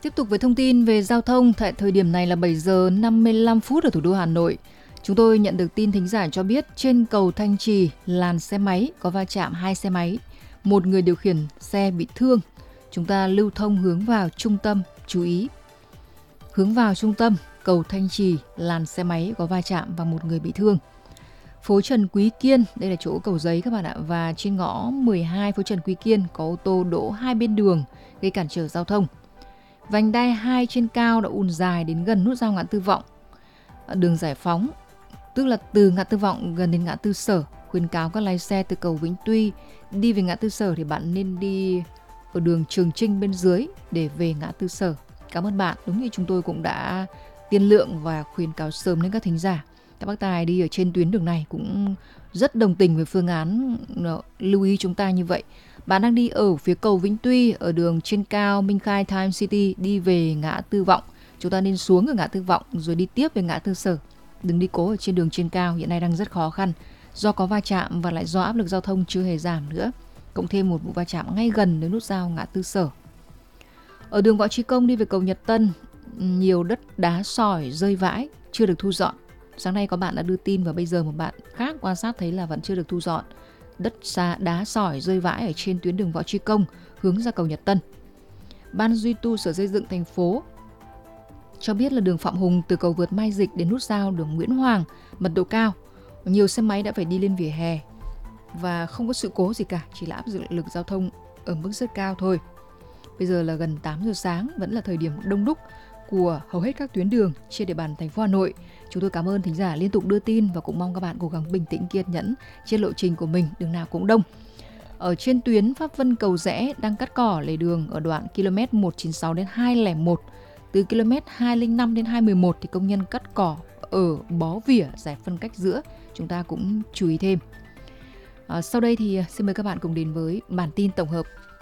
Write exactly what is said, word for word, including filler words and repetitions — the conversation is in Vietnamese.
Tiếp tục với thông tin về giao thông, tại thời điểm này là bảy giờ năm mươi lăm phút ở thủ đô Hà Nội. Chúng tôi nhận được tin thính giả cho biết trên cầu Thanh Trì, làn xe máy có va chạm hai xe máy, một người điều khiển xe bị thương. Chúng ta lưu thông hướng vào trung tâm, chú ý. Hướng vào trung tâm, cầu Thanh Trì, làn xe máy có va chạm và một người bị thương. Phố Trần Quý Kiên, đây là chỗ Cầu Giấy các bạn ạ, và trên ngõ mười hai phố Trần Quý Kiên có ô tô đỗ hai bên đường gây cản trở giao thông. Vành đai hai trên cao đã ùn dài đến gần nút giao ngã tư Vọng. Đường Giải Phóng, tức là từ ngã tư Vọng gần đến ngã tư Sở, khuyến cáo các lái xe từ cầu Vĩnh Tuy đi về ngã tư Sở thì bạn nên đi ở đường Trường Chinh bên dưới để về ngã tư Sở. Cảm ơn bạn, đúng như chúng tôi cũng đã tiên lượng và khuyến cáo sớm đến các thính giả. Các bác tài đi ở trên tuyến đường này cũng rất đồng tình với phương án lưu ý chúng ta như vậy. Bạn đang đi ở phía cầu Vĩnh Tuy, ở đường trên cao Minh Khai Time City đi về ngã tư Vọng. Chúng ta nên xuống ở ngã tư Vọng rồi đi tiếp về ngã tư Sở. Đừng đi cố ở trên đường trên cao, hiện nay đang rất khó khăn. Do có va chạm và lại do áp lực giao thông chưa hề giảm nữa. Cộng thêm một vụ va chạm ngay gần đến nút giao ngã tư Sở. Ở đường Võ Trí Công đi về cầu Nhật Tân, nhiều đất đá sỏi rơi vãi, chưa được thu dọn. Sáng nay có bạn đã đưa tin và bây giờ một bạn khác quan sát thấy là vẫn chưa được thu dọn. Đất xa đá sỏi rơi vãi ở trên tuyến đường Võ Trí Công hướng ra cầu Nhật Tân. Ban duy tu Sở Xây dựng thành phố cho biết là đường Phạm Hùng từ cầu vượt Mai Dịch đến nút giao đường Nguyễn Hoàng mật độ cao. Nhiều xe máy đã phải đi lên vỉa hè và không có sự cố gì cả, chỉ là áp lực giao thông ở mức rất cao thôi. Bây giờ là gần tám giờ sáng, vẫn là thời điểm đông đúc của hầu hết các tuyến đường trên địa bàn thành phố Hà Nội. Chúng tôi cảm ơn thính giả liên tục đưa tin và cũng mong các bạn cố gắng bình tĩnh kiên nhẫn trên lộ trình của mình, đường nào cũng đông. Ở trên tuyến Pháp Vân Cầu Rẽ đang cắt cỏ lề đường ở đoạn ki lô mét một trăm chín mươi sáu đến hai trăm lẻ một. Từ ki lô mét hai trăm lẻ năm đến hai trăm mười một thì công nhân cắt cỏ ở bó vỉa giải phân cách giữa. Chúng ta cũng chú ý thêm. À, sau đây thì xin mời các bạn cùng đến với bản tin tổng hợp